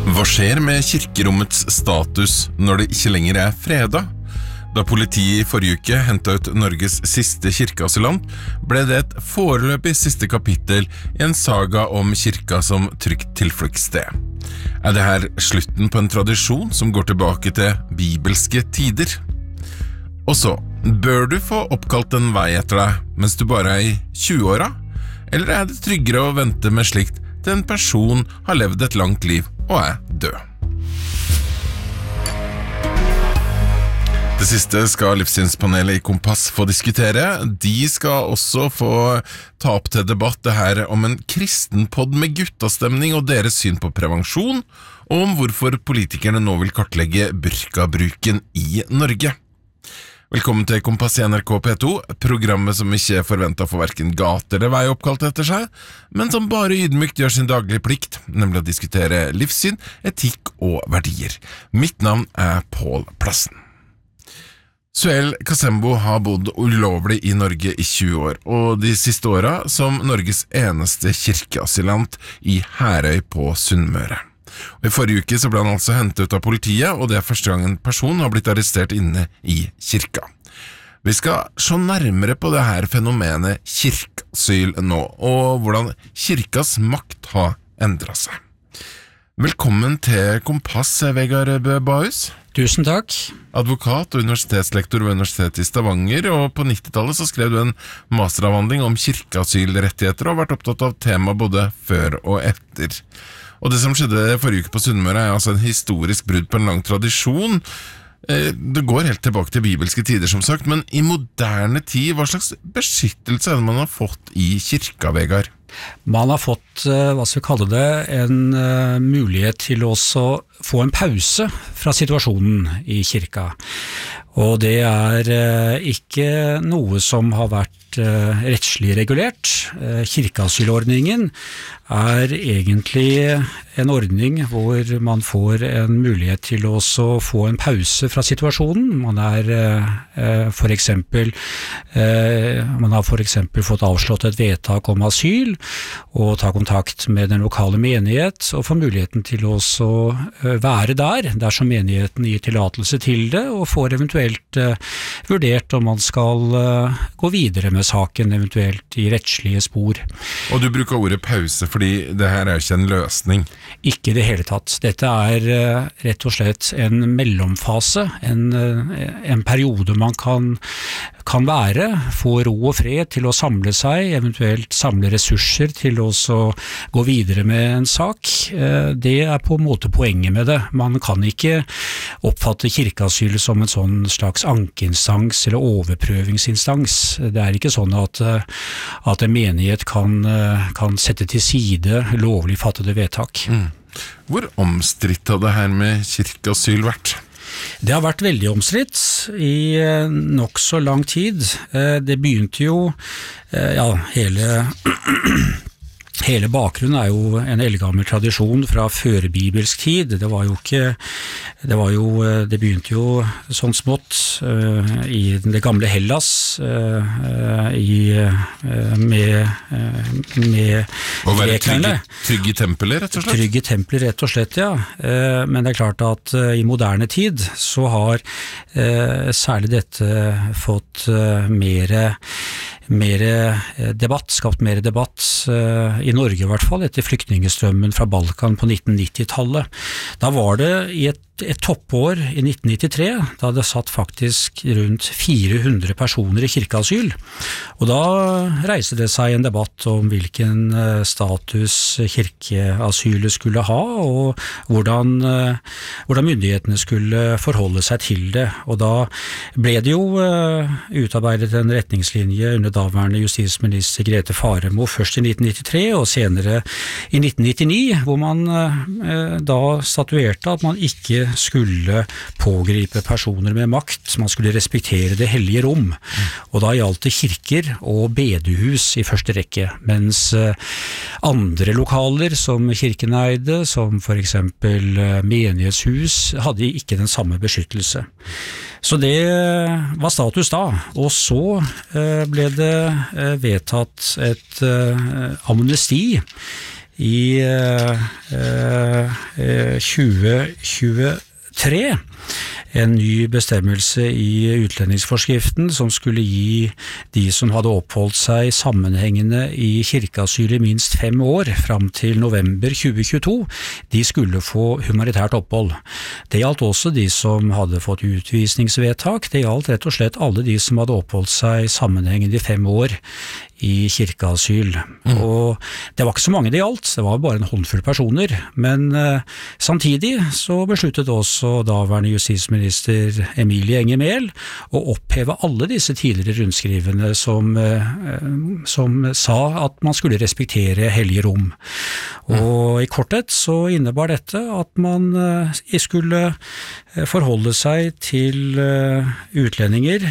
Hva skjer med kirkerommets status når det ikke lenger er fredag? Da politiet i forrige uke hentet ut Norges siste kirkeasylant, ble det et foreløpig siste kapittel i en saga om kirka som trygt tilfluktssted. Er det her slutten på en tradisjon som går tilbake til bibelske tider? Og så, bør du få oppkalt en vei etter deg mens du bare er i 20-åra? Eller er det tryggere å vente med slikt til en person har levd et langt liv og er død? Det siste skal livssynspanelet i Kompass få diskutere. De skal også få ta opp til debatt det her om en kristenpodd med guttastemning og deres syn på prevensjon, og om hvorfor politikerne nå vil kartlegge burkabruken i Norge. Velkommen til Kompass i NRK P2, programmet som ikke forventet å få hverken gate eller vei oppkalt etter seg, men som bare ydmykt gjør sin daglige plikt, nemlig å diskutere livssyn, etikk og verdier. Mitt navn er Pål Plassen. Suel Kasembo har bodd ulovlig i Norge i 20 år, og de siste åra som Norges eneste kirkeasylant i Herøy på Sunnmøre. Og I forrige uke så ble han altså hentet ut av politiet, og det er første gang en person har blitt arrestert inne i kirka. Vi skal se nærmere på det her fenomenet kirkeasyl nå, og hvordan kirkas makt har endret seg. Velkommen til Kompass, Vegard Bø Bahus. Tusen takk. Advokat og universitetslektor ved Universitetet i Stavanger, og på 90-tallet så skrev du en masteravhandling om kirkeasylrettigheter og har vært opptatt av tema både før og etter. Og det som skjedde forrige uke på Sunnmøre er altså en historisk brudd på en lang tradisjon. Det går helt tilbake til bibelske tider som sagt, men i moderne tid, hva slags beskyttelse er det man har fått i kirka, Vegard? Man har fått, hva skal vi kalle det, en mulighet til også få en pause fra situasjonen i kirka. Og det er ikke noe som har vært rettslig regulert. Kirkeasylordningen er egentlig en ordning hvor man får en mulighet til å få en pause fra situasjonen. Man har for eksempel fått avslått et vedtak om asyl, og ta kontakt med den lokale menighet, og få muligheten til å være der, dersom menigheten gir tillatelse til det, og får eventuelt vurdert om man skal gå videre med saken, eventuelt i rettslige spor. Og du bruker ordet pause, fordi det her er jo ikke en løsning. Ikke i det hele tatt. Dette er rett og slett en mellomfase, en periode man kan være, få ro og fred til å samle seg, eventuelt samle ressurser til å gå videre med en sak. Det er på en måte poenget med det. Man kan ikke oppfatte kirkeasyl som en sånn slags ankeinstans eller overprøvingsinstans. Det er ikke sånn at en menighet kan sette til side lovlig fattede vedtak. Hvor omstridt har det her med kirkeasyl vært? Det har vært veldig omstridt i nok så lang tid. Det begynte jo, hele bakgrunnen er jo en eldgammel tradisjon fra førbibelsk tid. Det begynte jo sånn smått i det gamle Hellas med å være trygg i tempelet, rett og slett? Trygg i tempelet, rett og slett, ja. Men det er klart at i moderne tid så har særlig dette fått skapt mer debatt i Norge i hvert fall, etter flyktningestrømmen fra Balkan på 1990-tallet. Da var det i et toppår i 1993, da det satt faktisk rundt 400 personer i kirkeasyl. Og da reiste det seg en debatt om hvilken status kirkeasylet skulle ha, og hvordan myndighetene skulle forholde seg til det. Og da ble det jo utarbeidet en retningslinje under daværende justisminister Grete Faremo, først i 1993 og senere i 1999, hvor man da statuerte at man ikke skulle pågripe personer med makt, man skulle respektere det hellige rom. Og da gjaldt det kirker og bedehus i første rekke, mens andre lokaler som kirken eide, som for eksempel menighetshus, hadde ikke den samme beskyttelse. Så det var status da, og så ble det vedtatt et amnesti i 2023 en ny bestemmelse i utlendingsforskriften som skulle gi de som hadde oppholdt seg sammenhengende i kirkeasyl i minst 5 år fram til november 2022, de skulle få humanitært opphold. Det gjaldt også de som hadde fått utvisningsvedtak, det gjaldt rett og slett alle de som hadde oppholdt seg sammenhengende i 5 år i kirkeasyl. Og det var ikke så mange det gjaldt, det var bare en håndfull personer, men samtidig så besluttet også daværende justisminister Emilie Enger Mehl å oppheve alle disse tidligere rundskrivene som sa at man skulle respektere hellige rom. Og i korthet så innebar dette at man skulle forholde seg til utlendinger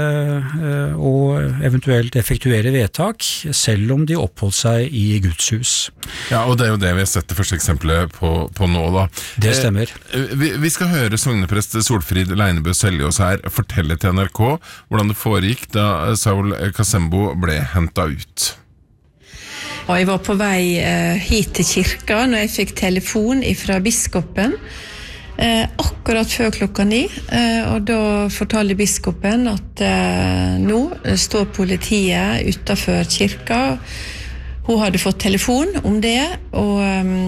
og eventuelt effektuere vedtak selv om de oppholdt seg i Guds hus. Ja, og det er jo det vi har sett det første eksempelet på nå da. Det stemmer. Vi skal høre sogneprest Solfrid Leinebø Seljås her fortelle til NRK hvordan det foregikk da Saul Kasembo ble hentet ut. Og jeg var på vei hit til kirka når jeg fikk telefon fra biskopen akkurat før 9:00, og da fortalte biskopen at nå står politiet utenfor kirka. Hun hadde fått telefon om det, og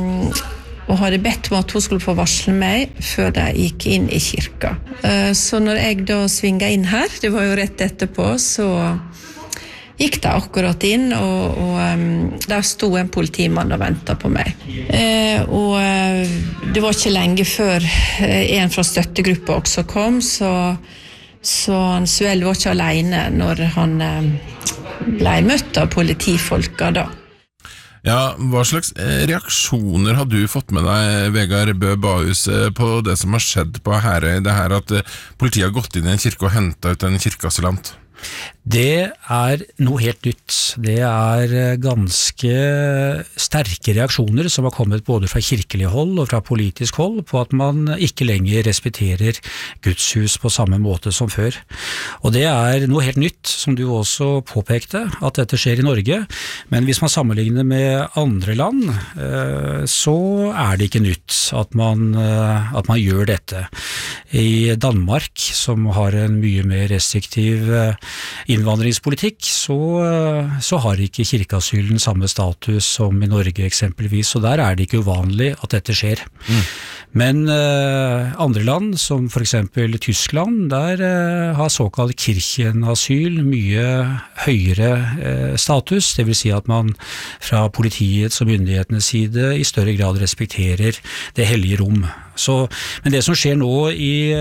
hadde bedt om at hun skulle få varsle meg før de gikk inn i kirka. Så når jeg da svinget inn her, det var jo rett etterpå, så gikk det akkurat inn, og der sto en politimann og ventet på meg. Og det var ikke lenge før en fra støttegruppa også kom, så Suell var ikke alene når han ble møtt av politifolka da. Ja, hva slags reaksjoner har du fått med deg, Vegard Bø Bahus, på det som har skjedd på Herøy, det her at politiet har gått inn i en kirke og hentet ut en kirkeasylant? Det er noe helt nytt. Det er ganske sterke reaksjoner som har kommet både fra kirkelig hold og fra politisk hold på at man ikke lenger respekterer Guds hus på samme måte som før. Og det er noe helt nytt, som du også påpekte, at dette skjer i Norge. Men hvis man sammenligner med andre land, så er det ikke nytt at man gjør dette. I Danmark, som har en mye mer restriktiv innvandringspolitikk, så har ikke kirkeasylen samme status som i Norge eksempelvis, og der er det ikke uvanlig at dette skjer. Men andre land, som for eksempel Tyskland, der har såkalt kirkenasyl mye høyere status, det vil si at man fra politiets og myndighetenes side i større grad respekterer det hellige rom. Men det som skjer nå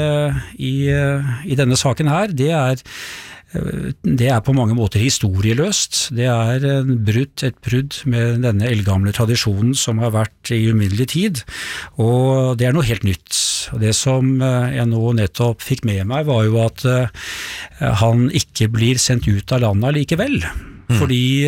i denne saken her, det er på mange måter historieløst. Det er et brudd med denne eldgamle tradisjonen som har vært i umiddelig tid, og det er noe helt nytt. Og det som jeg nå nettopp fikk med meg var jo at han ikke blir sendt ut av landet likevel. Fordi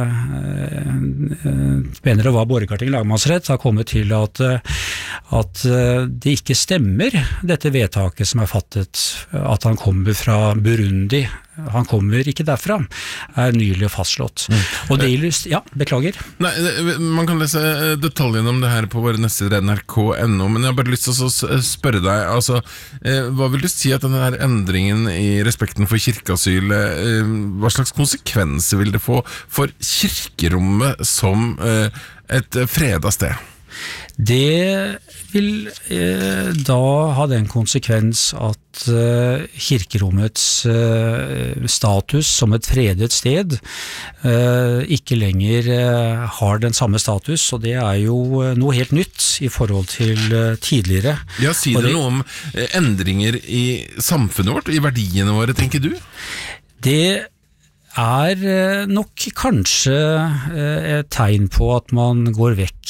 mener det var Borgarting lagmannsrett har kommet til at det ikke stemmer, dette vedtaket som er fattet, at han kommer fra Burundi. Han kommer ikke derfra, er nylig fastslått. Og det ja, beklager. Nei, man kan lese detaljene om det her på våre nettsider nrk.no, men jeg har bare lyst til å spørre deg, altså, hva vil du si at denne her endringen i respekten for kirkeasyl, hva slags konsekvenser vil det få for kirkerommet som et fredet sted? Det vil da ha den konsekvens at kirkerommets status som et fredet sted ikke lenger har den samme status, og det er jo noe helt nytt i forhold til tidligere. Ja, si det noe om endringer i samfunnet vårt, i verdiene våre, tenker du? Det er nok kanskje et tegn på at man går vekk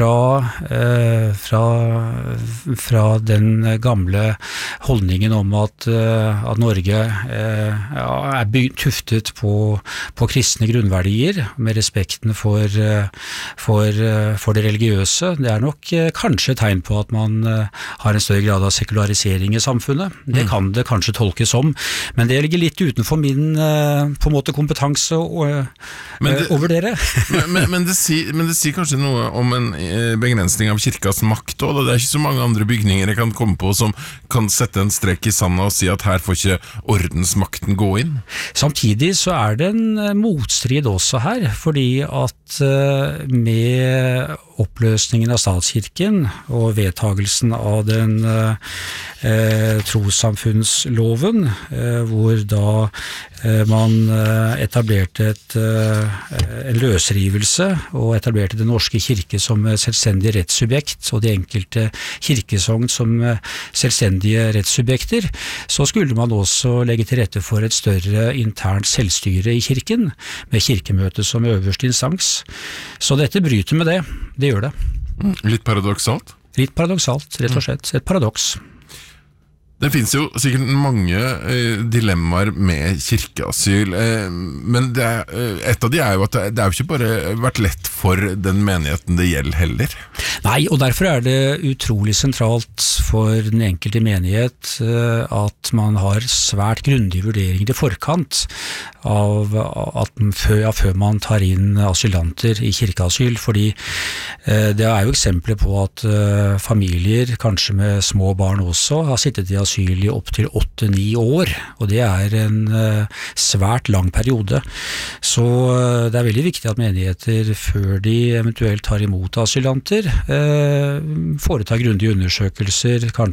fra den gamle holdningen om at Norge er tuftet på kristne grunnverdier, med respekten for det religiøse. Det er nok kanskje et tegn på at man har en større grad av sekularisering i samfunnet. Det kan det kanskje tolkes som, men det ligger litt utenfor min på en måte kompetanse å vurdere. Men det sier kanskje noe om en begrensning av kirkas makt også, da. Det ikke så mange andre bygninger jeg kan komme på som kan sette en strek i sanden og si at her får ikke ordensmakten gå inn. Samtidig så det en motstrid også her, fordi at med oppløsningen av statskirken og vedtagelsen av den trossamfunnsloven, hvor da man etablerte en løsrivelse og etablerte den norske kirke som selvstendig rettssubjekt og de enkelte kirkesogn som selvstendige rettssubjekter, så skulle man også legge til rette for et større internt selvstyre i kirken, med kirkemøtet som øverste instans. Så dette bryter med det. Det gjør det. Litt paradoksalt? Litt paradoksalt, rett og slett. Et paradoks. Det finnes jo sikkert mange dilemmaer med kirkeasyl, men et av de jo at det jo ikke bare vært lett for den menigheten det gjelder heller. Nei, og derfor det utrolig sentralt for den enkelte menighet at man har svært grundige vurderinger i forkant av før man tar inn asylanter i kirkeasyl, fordi det jo eksempler på at familier, kanskje med små barn også, har sittet i asyl i opp til 8-9 år, og det en svært lang periode. Så det veldig viktig at menigheter, før de eventuelt tar imot asylanter, foretar grundige undersøkelser, kanskje